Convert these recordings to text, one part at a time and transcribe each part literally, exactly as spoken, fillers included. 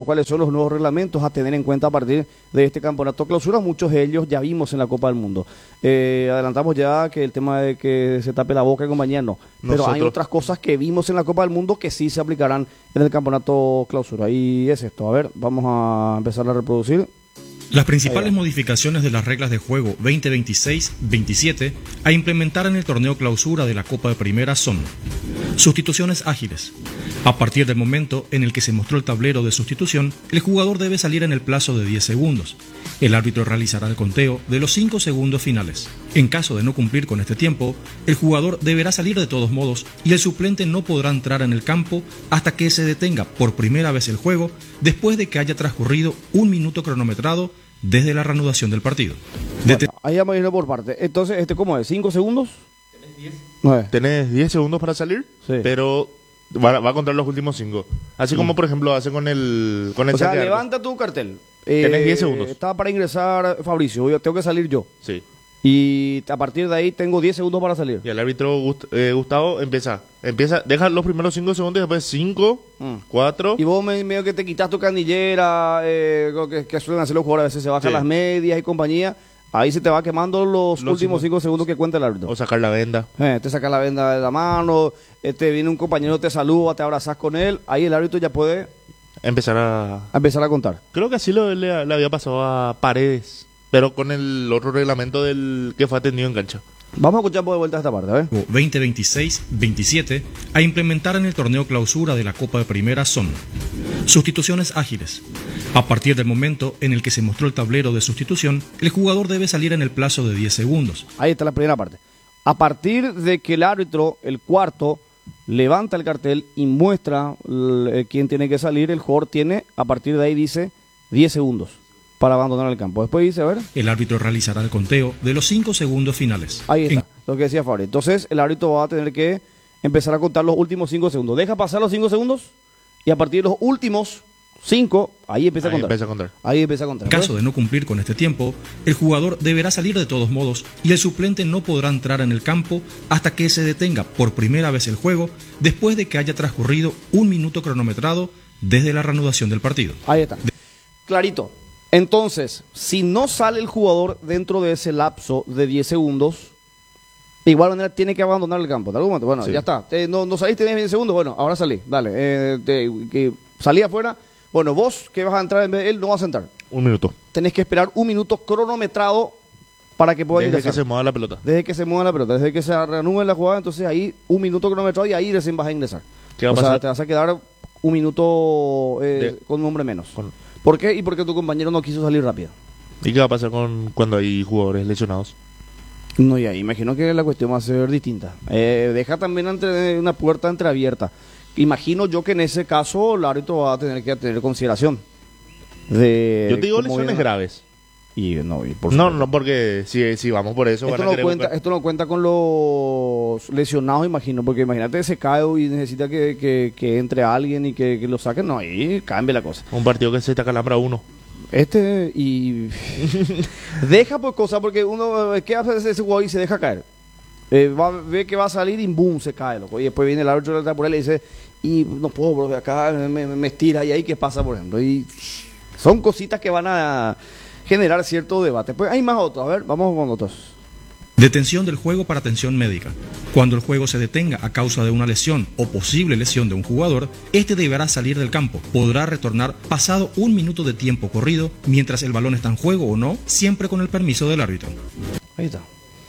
cuáles son los nuevos reglamentos a tener en cuenta a partir de este campeonato clausura. Muchos de ellos ya vimos en la Copa del Mundo. Eh, adelantamos ya que el tema de que se tape la boca y compañía no. Pero Nosotros... hay otras cosas que vimos en la Copa del Mundo que sí se aplicarán en el campeonato clausura. Y es esto. A ver, vamos a empezar a reproducir. Las principales modificaciones de las reglas de juego veinte veintiséis veintisiete a implementar en el torneo clausura de la Copa de Primera son: sustituciones ágiles. A partir del momento en el que se mostró el tablero de sustitución, el jugador debe salir en el plazo de diez segundos. El árbitro realizará el conteo de los cinco segundos finales. En caso de no cumplir con este tiempo, el jugador deberá salir de todos modos y el suplente no podrá entrar en el campo hasta que se detenga por primera vez el juego después de que haya transcurrido un minuto cronometrado desde la reanudación del partido. Bueno, ahí vamos a ir por parte. Entonces, ¿este cómo es? ¿cinco segundos? ¿Tenés diez? nueve. Tenés diez segundos para salir, Sí. pero va, va a contar los últimos cinco. Así como, por ejemplo, hace con el con el O sea, saque de arco. levanta tu cartel. Tenés diez segundos. Estaba para ingresar Fabricio, yo tengo que salir yo. Sí. Y a partir de ahí tengo diez segundos para salir. Y el árbitro Gust- eh, Gustavo empieza. Empieza, deja los primeros cinco segundos y después cinco, Mm. cuatro. Y vos me- medio que te quitas tu canillera, eh, lo que, que suelen hacer los jugadores, a veces se bajan Sí. las medias y compañía. Ahí se te va quemando los, Los últimos cinco- cinco segundos que cuenta el árbitro. O sacar la venda. Eh, te saca la venda de la mano, este viene un compañero, te saluda, te abrazas con él. Ahí el árbitro ya puede Empezar a... a empezar a contar. Creo que así lo, le, le había pasado a Paredes. Pero con el otro reglamento del que fue atendido en cancha. Vamos a escuchar por de vuelta esta parte, a ver. veinte veintiséis veintisiete a implementar en el torneo clausura de la Copa de Primera son: sustituciones ágiles. A partir del momento en el que se mostró el tablero de sustitución, el jugador debe salir en el plazo de diez segundos. Ahí está la primera parte. A partir de que el árbitro, el cuarto, levanta el cartel y muestra l- eh, quién tiene que salir, el jugador tiene, a partir de ahí dice, diez segundos para abandonar el campo. Después dice, a ver, El árbitro realizará el conteo de los cinco segundos finales. ahí está, En- lo que decía Fabri. Entonces, el árbitro va a tener que empezar a contar los últimos cinco segundos. Deja pasar los cinco segundos y a partir de los últimos cinco, ahí empieza Ahí a contar. empieza a contar. Ahí empieza a contar. En caso de no cumplir con este tiempo, el jugador deberá salir de todos modos y el suplente no podrá entrar en el campo hasta que se detenga por primera vez el juego después de que haya transcurrido un minuto cronometrado desde la reanudación del partido. Ahí está. Clarito. Entonces, si no sale el jugador dentro de ese lapso de diez segundos, de igual manera tiene que abandonar el campo. ¿De algún momento? Bueno, Sí. ya está. Te- no, no saliste en diez segundos, bueno, ahora salí. Dale. Eh, te- que salí afuera. Bueno, vos que vas a entrar en vez de él, no vas a entrar. Un minuto. Tenés que esperar un minuto cronometrado para que pueda Desde ingresar. que se mueva la pelota. Desde que se mueva la pelota, desde que se reanude la jugada, entonces ahí un minuto cronometrado y ahí recién vas a ingresar. ¿Qué va a o sea, pasar? te vas a quedar un minuto eh, De- con un hombre menos. Con- ¿Por qué? Y porque tu compañero no quiso salir rápido. ¿Y qué va a pasar con cuando hay jugadores lesionados? No, ya, imagino que la cuestión va a ser distinta. Eh, deja también entre, una puerta entreabierta. Imagino yo que en ese caso el árbitro va a tener que tener consideración. De Yo te digo cómo lesiones viene- graves. Y no, y por No, supuesto. no, porque si, si vamos por eso van Esto a no, querer cuenta, buscar- esto no cuenta con los lesionados, imagino, porque imagínate que se cae y necesita que, que, que entre alguien y que, que lo saquen. No, ahí cambia la cosa. un partido que se te acalambra uno. Este y deja por cosas porque uno ¿qué hace ese jugador y se deja caer? Eh, va, ve que va a salir y boom se cae, loco. Y después viene el árbitro de por él y dice y no puedo, bro, de acá me, me, me estira y ahí qué pasa, por ejemplo. Y son cositas que van a generar cierto debate. Pues hay más otros, a ver, vamos con otros. Detención del juego para atención médica. Cuando el juego se detenga a causa de una lesión o posible lesión de un jugador, este deberá salir del campo. Podrá retornar pasado un minuto de tiempo corrido mientras el balón está en juego o no, siempre con el permiso del árbitro. Ahí está.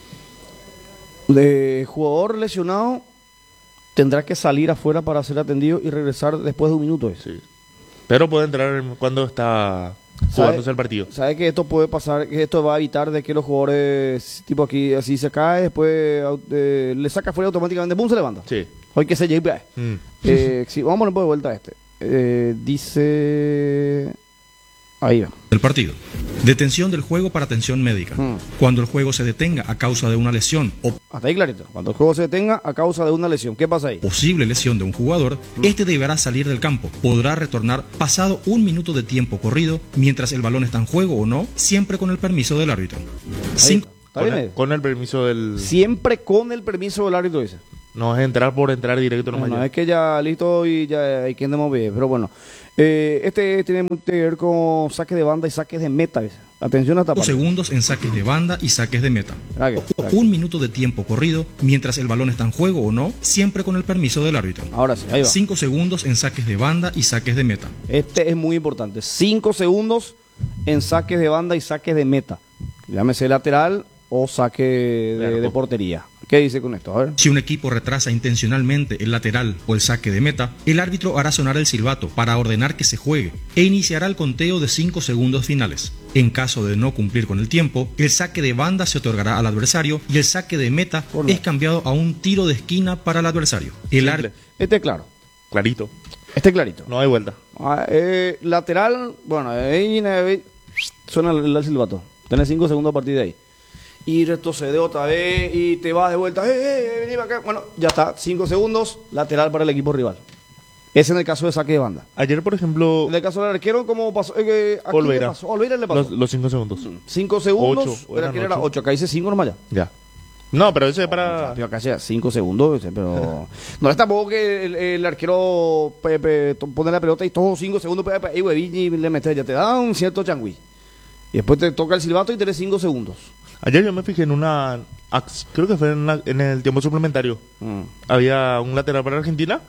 De jugador lesionado tendrá que salir afuera para ser atendido y regresar después de un minuto. ¿Es? Sí. Pero puede entrar cuando está jugándose el partido. ¿Sabe que esto puede pasar? Que esto va a evitar de que los jugadores, tipo aquí, así se cae, después au- eh, le saca fuera automáticamente, ¡pum! Se levanta. Sí. Hoy que se lleve. Mm. Eh, sí, vamos a poner de vuelta a este. Eh, dice. Ahí va. El partido. Detención del juego para atención médica. Hmm. Cuando el juego se detenga a causa de una lesión o Hasta ahí clarito. Cuando el juego se detenga a causa de una lesión, ¿qué pasa ahí? posible lesión de un jugador, este deberá salir del campo. Podrá retornar pasado un minuto de tiempo corrido mientras el balón está en juego o no, siempre con el permiso del árbitro. Ahí Cinco- está. ¿Está Con bien? el, eh? con el permiso del... Siempre con el permiso del árbitro, dice. No es entrar por entrar directo No, nomás. no ya. es que ya listo y ya hay quien demos bien, pero bueno. Eh, este tiene mucho que ver con saques de banda y saques de meta. ¿Ves? Atención a esta Dos parte. segundos en saques de banda y saques de meta. Ah, que- ah, que- Un minuto de tiempo corrido mientras el balón está en juego o no, siempre con el permiso del árbitro. Ahora sí, ahí va. Cinco segundos en saques de banda y saques de meta. Este es muy importante. Cinco segundos en saques de banda y saques de meta. Llámese lateral o saque de, Arco. de portería. ¿Qué dice con esto? A ver. Si un equipo retrasa intencionalmente el lateral o el saque de meta, el árbitro hará sonar el silbato para ordenar que se juegue e iniciará el conteo de cinco segundos finales. En caso de no cumplir con el tiempo, el saque de banda se otorgará al adversario y el saque de meta Correcto. es cambiado a un tiro de esquina para el adversario. El Simple. árbitro Este es claro. Clarito. Este es clarito. No hay vuelta. Ah, eh, lateral, bueno, ahí eh, suena el, el silbato. Tenés cinco segundos a partir de ahí. Y retrocede otra vez y te vas de vuelta. Eh, eh, vení para acá. Bueno, ya está. Cinco segundos, lateral para el equipo rival. Ese en el caso de saque de banda. Ayer, por ejemplo, En el caso del arquero, ¿cómo pasó? Eh, que- ¿a quién le Olveira. pasó? A Olveira le pasó. los, los cinco segundos. Cinco segundos. Ocho, Era eran que era ocho. ocho. Acá dice cinco nomás ya. Ya. No, pero eso es para... Tío, acá decía cinco segundos, pero no es tampoco que el, el arquero pe- pe- to- pone la pelota y todos cinco segundos pe- pe- y huevín y le metes, ya te da un cierto changüí. Y después te toca el silbato y tenés cinco segundos. Ayer yo me fijé en una... ax- Creo que fue en, una- en el tiempo suplementario. Mm. Había un lateral para Argentina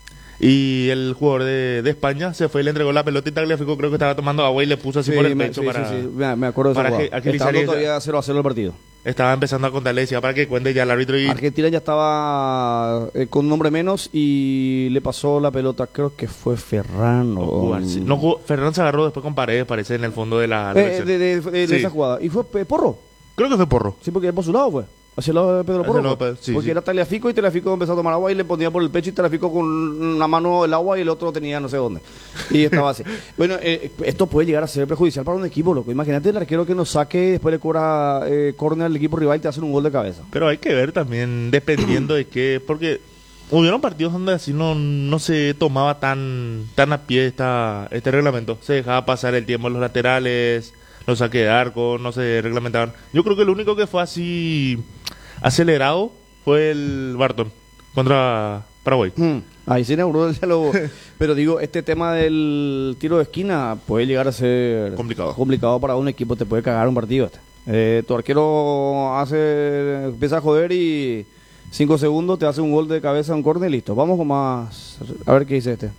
y el jugador de, de España se fue y le entregó la pelota y Tagliafico creo que estaba tomando agua y le puso así Sí, por el me, pecho sí, para... sí, sí, me, me acuerdo de para esa que- jugada. agilizar Estando esa- todavía cero a cero el partido. Estaba empezando a contarle, decía para que cuente ya el árbitro y... Argentina ya estaba eh, con un hombre menos y le pasó la pelota, creo que fue Ferran No, o... jugar, sí. No jugó- Ferran se agarró después con Paredes, parece, en el fondo de la... la Eh, versión. de, de- de- de Sí. esa jugada. Y fue eh, Porro. Creo que fue Porro. Sí, porque por su lado fue. Hacia el lado de Pedro Hacia Porro. el lado fue. de Pedro, sí, porque sí. era Tagliafico y Tagliafico empezó a tomar agua y le ponía por el pecho y Tagliafico con una mano el agua y el otro tenía no sé dónde. Y estaba así. Bueno, eh, esto puede llegar a ser perjudicial para un equipo, loco. Imagínate el arquero que nos saque, después le cobra eh, córner al equipo rival y te hacen un gol de cabeza. Pero hay que ver también, dependiendo de qué... Porque hubieron partidos donde así no, no se tomaba tan, tan a pie esta, este reglamento. Se dejaba pasar el tiempo en los laterales, los saques de arco, no se reglamentaban. Yo creo que lo único que fue así acelerado fue el Barton contra Paraguay. Hmm, Ahí se inauguró el diálogo. Pero digo, este tema del tiro de esquina puede llegar a ser Complicado. complicado para un equipo, te puede cagar un partido este. Eh, tu arquero hace, empieza a joder y cinco segundos te hace un gol de cabeza, un córner y listo. Vamos con más, a ver qué dice este.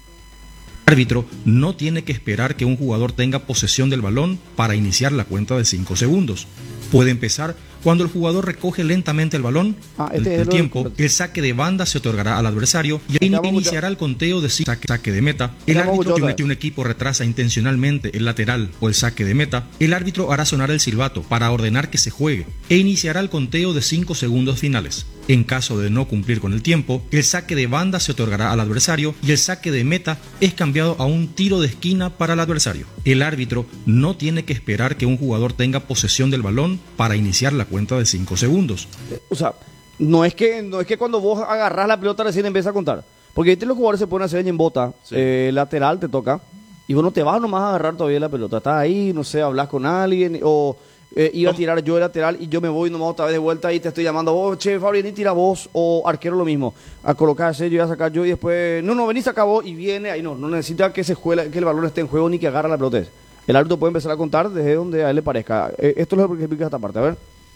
El árbitro no tiene que esperar que un jugador tenga posesión del balón para iniciar la cuenta de cinco segundos. Puede empezar cuando el jugador recoge lentamente el balón. Ah, este el es lo- tiempo, el saque de banda se otorgará al adversario y Estamos iniciará el conteo de cinco saque, saque de meta. El Estamos árbitro que un, escuchando. que un equipo retrasa intencionalmente el lateral o el saque de meta, el árbitro hará sonar el silbato para ordenar que se juegue e iniciará el conteo de cinco segundos finales. En caso de no cumplir con el tiempo, el saque de banda se otorgará al adversario y el saque de meta es cambiado a un tiro de esquina para el adversario. El árbitro no tiene que esperar que un jugador tenga posesión del balón para iniciar la cuenta de cinco segundos. O sea, no es que no es que cuando vos agarrás la pelota recién empieza a contar. Porque ahorita los jugadores se pueden hacer en bota, Sí. eh, lateral te toca, y vos no te vas nomás a agarrar todavía la pelota. Estás ahí, no sé, hablas con alguien, o eh, iba a tirar yo de lateral y yo me voy nomás otra vez de vuelta y te estoy llamando a vos, che, Fabián, y tira vos, o arquero lo mismo, a colocarse, yo voy a sacar yo y después, no, no, venís acá vos y viene, ahí no, no necesita que se juegue, que el balón esté en juego ni que agarre la pelota. El árbitro puede empezar a contar desde donde a él le parezca. Eh, esto es lo que explica esta parte, a ver.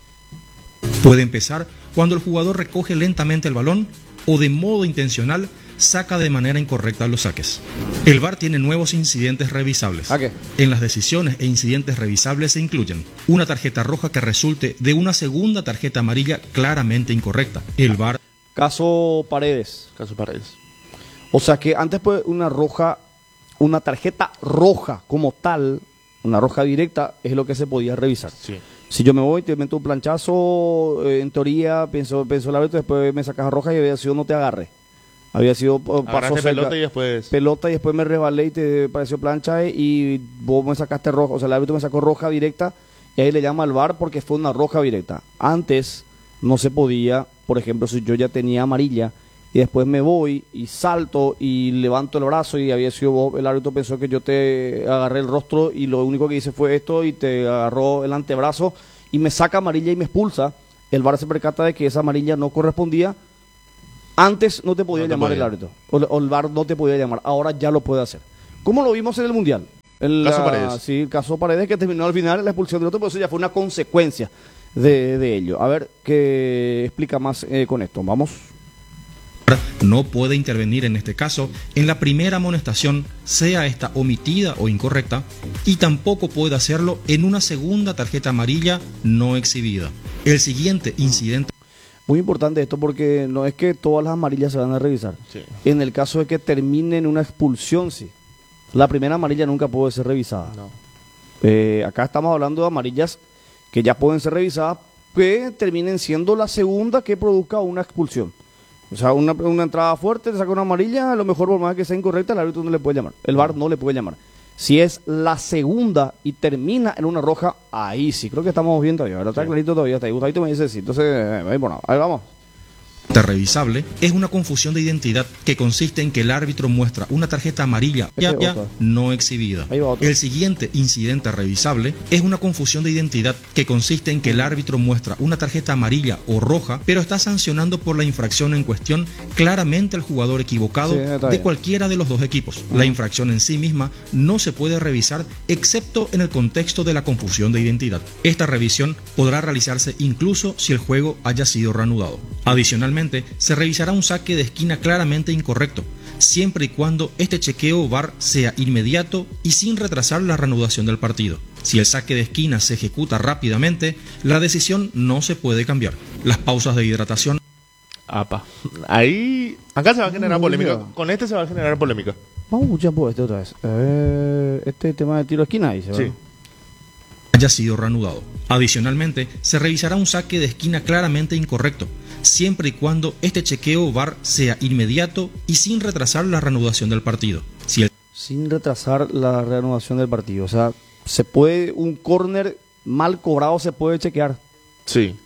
Puede empezar cuando el jugador recoge lentamente el balón o de modo intencional saca de manera incorrecta los saques. El V A R tiene nuevos incidentes revisables. ¿A qué? En las decisiones e incidentes revisables se incluyen una tarjeta roja que resulte de una segunda tarjeta amarilla claramente incorrecta. El V A R Caso Paredes. Caso Paredes. O sea que antes pues una roja, una tarjeta roja como tal, una roja directa, es lo que se podía revisar. Sí. Si yo me voy, te meto un planchazo, eh, en teoría, pienso, pienso el árbitro, después me sacas roja y había sido no te agarre. Había sido, eh, pasó Agarraste cerca, pelota y después... pelota y después me resbalé y te pareció plancha eh, y vos me sacaste roja, o sea, el árbitro me sacó roja directa y ahí le llama al V A R porque fue una roja directa. Antes no se podía, por ejemplo, si yo ya tenía amarilla y después me voy y salto y levanto el brazo y había sido vos, el árbitro pensó que yo te agarré el rostro y lo único que hice fue esto y te agarró el antebrazo y me saca amarilla y me expulsa, el V A R se percata de que esa amarilla no correspondía. Antes no te podía No te llamar podía. el árbitro, o, o el V A R no te podía llamar, ahora ya lo puede hacer. como lo vimos en el Mundial. El Caso la- Paredes. Sí, el caso Paredes, que terminó al final la expulsión del otro, pero eso ya fue una consecuencia de, de ello. A ver qué explica más eh, con esto. Vamos. No puede intervenir en este caso en la primera amonestación, sea esta omitida o incorrecta, y tampoco puede hacerlo en una segunda tarjeta amarilla no exhibida. El siguiente incidente Muy importante esto porque no es que todas las amarillas se van a revisar. Sí. En el caso de que termine en una expulsión, sí. La primera amarilla nunca puede ser revisada. No. Eh, acá estamos hablando de amarillas que ya pueden ser revisadas, que terminen siendo la segunda que produzca una expulsión. O sea, una, una entrada fuerte, te saca una amarilla, a lo mejor por más que sea incorrecta, el árbitro no le puede llamar. El V A R no le puede llamar. Si es la segunda y termina en una roja, ahí sí, creo que estamos bien todavía. Ahora está Sí. clarito todavía, está ahí. Gustavo me dice sí. Entonces, eh, ahí, bueno, ahí vamos. revisable es una confusión de identidad que consiste en que el árbitro muestra una tarjeta amarilla Este ya, otro. ya no exhibida. Ahí va otro. El siguiente incidente revisable es una confusión de identidad que consiste en que el árbitro muestra una tarjeta amarilla o roja, pero está sancionando por la infracción en cuestión claramente al jugador equivocado Sí, está de bien. cualquiera de los dos equipos. La infracción en sí misma no se puede revisar excepto en el contexto de la confusión de identidad. Esta revisión podrá realizarse incluso si el juego haya sido reanudado. Adicionalmente, se revisará un saque de esquina claramente incorrecto, siempre y cuando este chequeo V A R sea inmediato y sin retrasar la reanudación del partido. Si el saque de esquina se ejecuta rápidamente, la decisión no se puede cambiar. Las pausas de hidratación Apa. Ahí. Acá se va a generar Muy polémica. bien. Con este se va a generar polémica. Vamos a escuchar por este otra vez. A ver, este tema de tiro de esquina ahí se va. Sí. haya sido reanudado. Adicionalmente, se revisará un saque de esquina claramente incorrecto, siempre y cuando este chequeo V A R sea inmediato y sin retrasar la reanudación del partido. Si el Sin retrasar la reanudación del partido. O sea, se puede, un córner mal cobrado se puede chequear. Sí.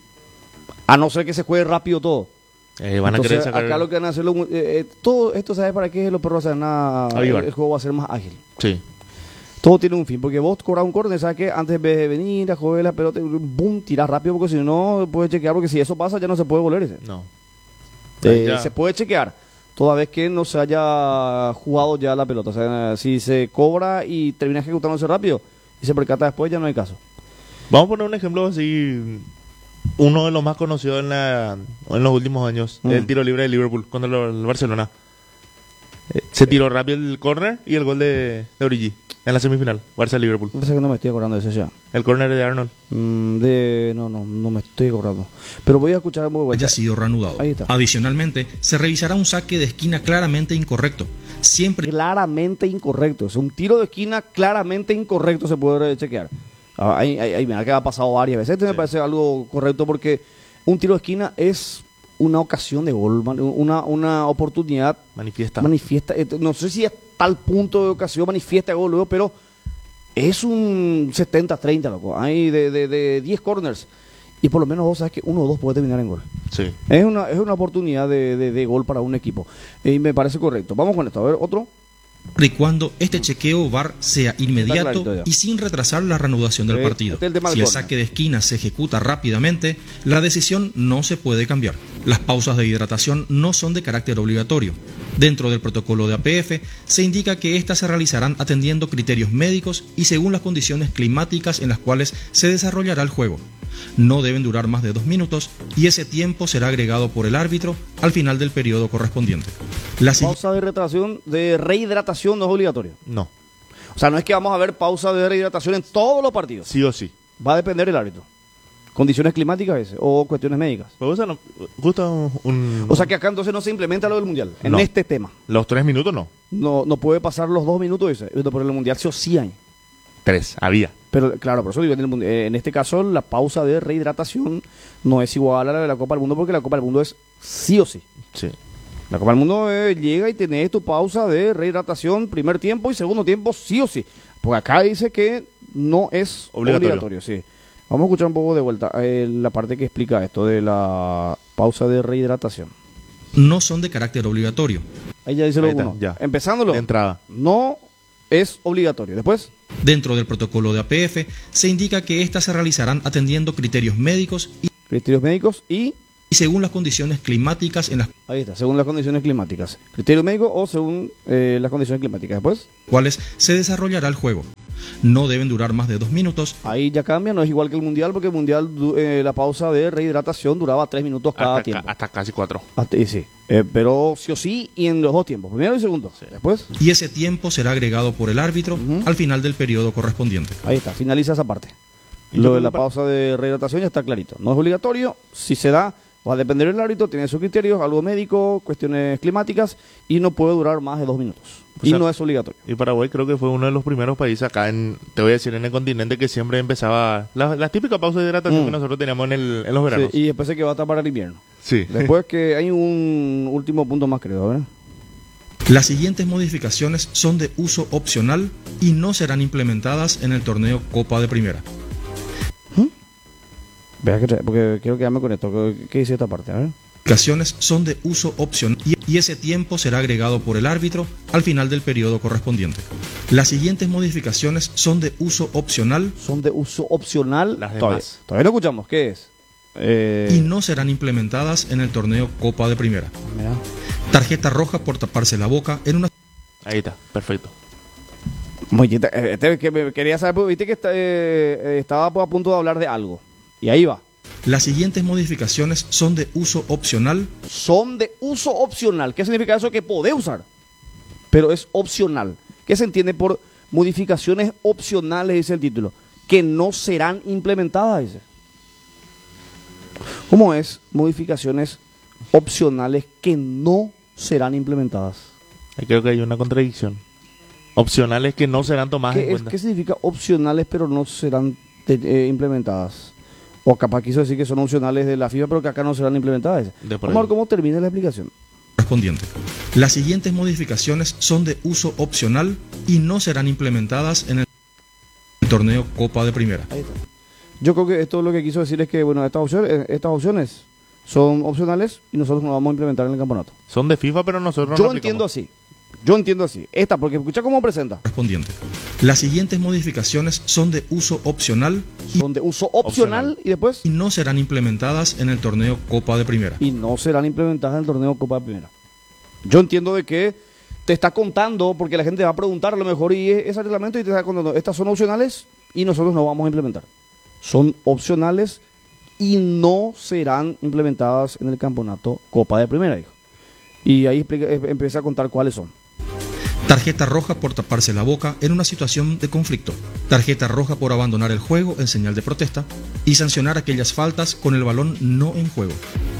A no ser que se juegue rápido todo. Eh, van a Entonces, querer sacar. acá lo que van a hacer, lo- eh, eh, todo esto, ¿sabes para qué? Los perros hacen nada. Avivar. El juego va a ser más ágil. Sí. Todo tiene un fin, porque vos cobras un córner, ¿sabes qué? Antes de venir a joder la pelota, boom, tirás rápido, porque si no, puedes chequear, porque si eso pasa, ya no se puede volver ese. No. Eh, Ya. se puede chequear, toda vez que no se haya jugado ya la pelota. O sea, si se cobra y termina ejecutándose rápido y se percata después, ya no hay caso. Vamos a poner un ejemplo así. Uno de los más conocidos en, la, en los últimos años. Mm. El tiro libre de Liverpool contra el, el Barcelona. Eh, se tiró rápido el córner y el gol de, de Origi en la semifinal. Barça-Liverpool. Parece que no me estoy acordando de eso ya. El córner de Arnold. Mm, de... No, no, no me estoy acordando. Pero voy a escuchar muy bueno. haya sido reanudado. Ahí está. Adicionalmente, se revisará un saque de esquina claramente incorrecto, siempre Claramente incorrecto. Es un tiro de esquina claramente incorrecto, se puede chequear. Ah, ahí, ahí, ahí, mira que ha pasado varias veces. Este me Sí. parece algo correcto porque un tiro de esquina es una ocasión de gol, man- una, una oportunidad Manifiesta. manifiesta. eh, No sé si es tal punto de ocasión manifiesta gol, luego, pero es un setenta treinta, loco. Hay de, de, de diez corners. Y por lo menos vos sabes que uno o dos puede terminar en gol. Sí. Es una, es una oportunidad de, de, de gol para un equipo. Y me parece correcto. Vamos con esto. A ver, otro. y cuando este chequeo V A R sea inmediato clarito ya. y sin retrasar la reanudación del Sí, partido. este es el tema del Si el córner. saque de esquina se ejecuta rápidamente, la decisión no se puede cambiar. Las pausas de hidratación no son de carácter obligatorio. Dentro del protocolo de A P F se indica que éstas se realizarán atendiendo criterios médicos y según las condiciones climáticas en las cuales se desarrollará el juego. No deben durar más de dos minutos y ese tiempo será agregado por el árbitro al final del periodo correspondiente. La si- Pausa de rehidratación, de rehidratación no es obligatorio. No. O sea, no es que vamos a ver pausa de rehidratación en todos los partidos. Sí o sí. Va a depender del árbitro. Condiciones climáticas ese, o cuestiones médicas. Pues, o sea, no- justo un, O sea que acá entonces no se implementa lo del mundial. En No. este tema. los tres minutos no. No, no puede pasar los dos minutos ese. Pero por el mundial sí o sí hay. Tres. Había. Pero claro, por eso digo, en, el mun- eh, en este caso la pausa de rehidratación no es igual a la de la Copa del Mundo porque la Copa del Mundo es sí o sí. Sí. La Copa del Mundo eh, llega y tenés tu pausa de rehidratación primer tiempo y segundo tiempo sí o sí. Porque acá dice que no es Obligatorio. obligatorio, sí. Vamos a escuchar un poco de vuelta eh, la parte que explica esto de la pausa de rehidratación. no son de carácter obligatorio. Ahí ya dice lo Ahí está, uno. ya. Empezándolo. De entrada. No es obligatorio. Después, Dentro del protocolo de A P F se indica que éstas se realizarán atendiendo criterios médicos y criterios médicos y y según las condiciones climáticas en las Ahí está, según las condiciones climáticas. Criterio médico o según eh, las condiciones climáticas. Después, cuales se desarrollará el juego. No deben durar más de dos minutos. ahí ya cambia, no es igual que el Mundial, porque el Mundial, du- eh, la pausa de rehidratación duraba tres minutos cada Hasta, tiempo. ca- hasta casi cuatro. Hasta- y sí, eh, pero sí o sí, y en los dos tiempos, primero y segundo. Después, Y ese tiempo será agregado por el árbitro Ujú. al final del periodo correspondiente. ahí está, finaliza esa parte. Y yo Lo creo de que la para- pausa de rehidratación ya está clarito. No es obligatorio, si se da, va a depender del árbitro, tiene sus criterios, algo médico, cuestiones climáticas, y no puede durar más de dos minutos. O y sea, no es obligatorio. Y Paraguay creo que fue uno de los primeros países acá en, te voy a decir, en el continente que siempre empezaba la, la típica pausa de hidratación Mm. que nosotros teníamos en, el, en los veranos. Sí, y después se que va a estar para el invierno. Sí. Después que hay un último punto más, creo, ¿verdad? Las siguientes modificaciones son de uso opcional y no serán implementadas en el torneo Copa de Primera. Vea que tra- porque quiero quedarme con esto. ¿Qué, qué dice esta parte? A ver. Modificaciones son de uso opcional y, y ese tiempo será agregado por el árbitro al final del periodo correspondiente. Las siguientes modificaciones son de uso opcional Son de uso opcional. Las todavía, demás. todavía no escuchamos. ¿Qué es? Eh, y no serán implementadas en el torneo Copa de Primera. mira. Tarjeta roja por taparse la boca en una Ahí está, perfecto. Muy bien, eh, este que me quería saber, porque viste que está, eh, eh, estaba pues, a punto de hablar de algo. Y ahí va. Las siguientes modificaciones son de uso opcional Son de uso opcional. ¿Qué significa eso? Que podés usar, pero es opcional. ¿Qué se entiende por modificaciones opcionales? Dice el título. Que no serán implementadas, dice. ¿Cómo es? Modificaciones opcionales que no serán implementadas. Ahí creo que hay una contradicción. Opcionales que no serán tomadas en ¿Qué, es, cuenta. ¿Qué significa opcionales pero no serán te- eh, implementadas? O capaz quiso decir que son opcionales de la FIFA pero que acá no serán implementadas. De por Vamos a ver ahí. cómo termina la explicación. correspondiente. Las siguientes modificaciones son de uso opcional y no serán implementadas en el torneo Copa de Primera. Ahí está. Yo creo que esto lo que quiso decir es que bueno, estas opciones, eh, estas opciones son opcionales y nosotros no vamos a implementar en el campeonato. Son de FIFA, pero nosotros Yo no entiendo aplicamos. así. Yo entiendo así. Esta, porque escucha cómo presenta. Correspondiente. Las siguientes modificaciones son de uso opcional Son de uso opcional, Opcional. y después y no serán implementadas en el torneo Copa de Primera. y no serán implementadas en el torneo Copa de Primera. Yo entiendo de que te está contando, porque la gente va a preguntar a lo mejor y es ese reglamento y te está contando, estas son opcionales y nosotros no vamos a implementar. Son opcionales y no serán implementadas en el campeonato Copa de Primera, dijo. Y ahí explica- eh, empieza a contar cuáles son. Tarjeta roja por taparse la boca en una situación de conflicto. Tarjeta roja por abandonar el juego en señal de protesta. Y sancionar aquellas faltas con el balón no en juego.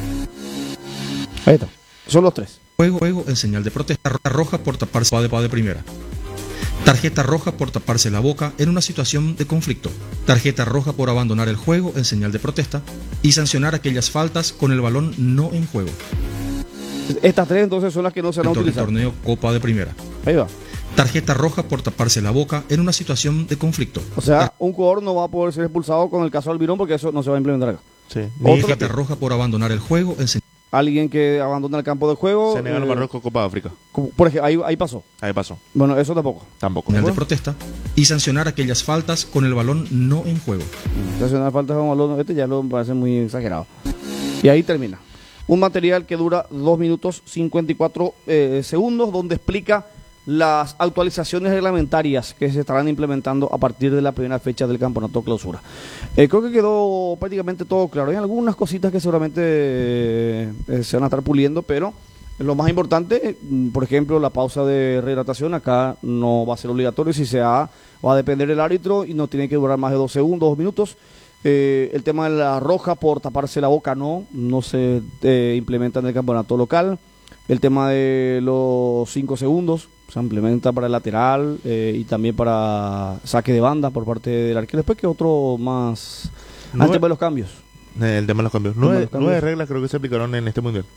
Ahí está. Son los tres. Juego, juego en señal de protesta. Tarjeta roja por taparse la boca de primera. Tarjeta roja por taparse la boca en una situación de conflicto. Tarjeta roja por abandonar el juego en señal de protesta. Y sancionar aquellas faltas con el balón no en juego. Estas tres entonces son las que no se van a El tor- utilizar. torneo Copa de Primera. Ahí va. Tarjeta roja por taparse la boca en una situación de conflicto. O sea, un jugador no va a poder ser expulsado con el caso de Almirón porque eso no se va a implementar acá. Sí. Otro Ni Tarjeta que- roja por abandonar el juego en señal Alguien que abandona el campo de juego. Senegal, eh, Marruecos, Copa de África. como- por ejemplo, ahí, ahí pasó. Ahí pasó. Bueno, eso tampoco. Tampoco. de protesta. Y sancionar aquellas faltas con el balón no en juego. Entonces, una falta de un balón, este ya lo me parece muy exagerado. Y ahí termina. Un material que dura dos minutos cincuenta y cuatro eh, segundos, donde explica las actualizaciones reglamentarias que se estarán implementando a partir de la primera fecha del campeonato clausura. Eh, creo que quedó prácticamente todo claro. Hay algunas cositas que seguramente eh, eh, se van a estar puliendo, pero lo más importante, mm, por ejemplo, la pausa de rehidratación acá no va a ser obligatorio. Si se da, va a depender del árbitro y no tiene que durar más de dos segundos, dos minutos. Eh, el tema de la roja por taparse la boca no, no se eh, implementa en el campeonato local. El tema de los cinco segundos se implementa para el lateral eh, y también para saque de banda por parte del arquero. Después que otro más... No, al tema de los cambios. El tema de los cambios. tema de Nueve, los cambios. nueve reglas creo que se aplicaron en este mundial.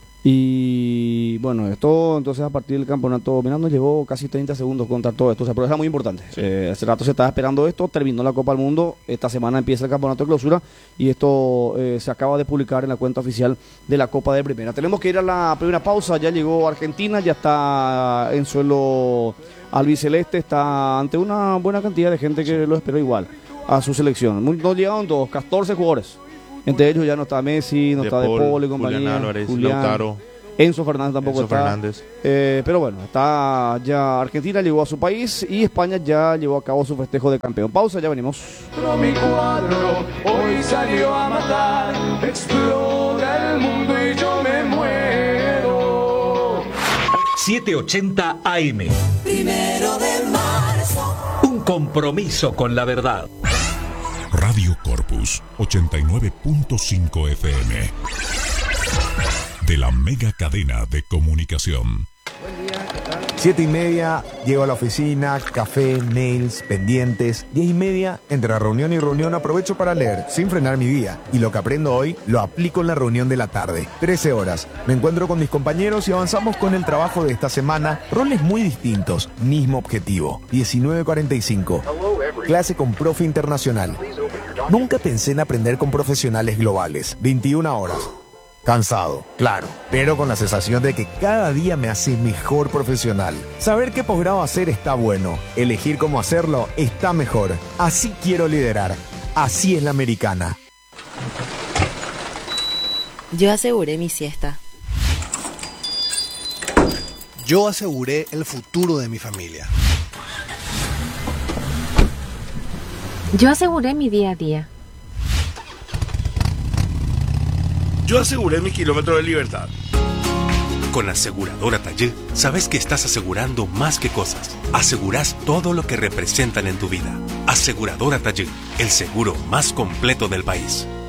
Y bueno, esto entonces a partir del campeonato, mirá, nos llevó casi treinta segundos contar todo esto, o sea, pero es muy importante. Eh, hace rato se estaba esperando esto, terminó la Copa del Mundo, esta semana empieza el campeonato de clausura y esto eh, se acaba de publicar en la cuenta oficial de la Copa de Primera. Tenemos que ir a la primera pausa, ya llegó Argentina, ya está en suelo albiceleste, está ante una buena cantidad de gente que lo esperó igual a su selección. Muy- No llegaron todos, catorce jugadores. Entre ellos ya no está Messi, no De está De Paul, Paul y compañía. Julián Álvarez, Julián, Lautaro. Enzo Fernández tampoco Enzo está. Fernández. Eh, pero bueno, está ya Argentina llegó a su país y España ya llevó a cabo su festejo de campeón. Pausa, ya venimos. Pero mi cuadro hoy salió a matar, explora el mundo y yo me muero. setecientos ochenta A M. Primero de marzo. Un compromiso con la verdad. Radio Corpus ochenta y nueve punto cinco F M. De la mega cadena de comunicación. Siete y media, llego a la oficina, café, mails, pendientes. Diez y media, entre reunión y reunión aprovecho para leer, sin frenar mi día. Y lo que aprendo hoy, lo aplico en la reunión de la tarde. Trece horas, me encuentro con mis compañeros y avanzamos con el trabajo de esta semana. Roles muy distintos, mismo objetivo. diecinueve cuarenta y cinco, clase con profe internacional. Nunca pensé en aprender con profesionales globales. veintiuna horas. Cansado, claro, pero con la sensación de que cada día me hace mejor profesional. Saber qué posgrado hacer está bueno, elegir cómo hacerlo está mejor. Así quiero liderar, así es la americana. Yo aseguré mi siesta. Yo aseguré el futuro de mi familia. Yo aseguré mi día a día. Yo aseguré mi kilómetro de libertad. Con Aseguradora Taller, sabes que estás asegurando más que cosas. Asegurás todo lo que representan en tu vida. Aseguradora Taller, el seguro más completo del país.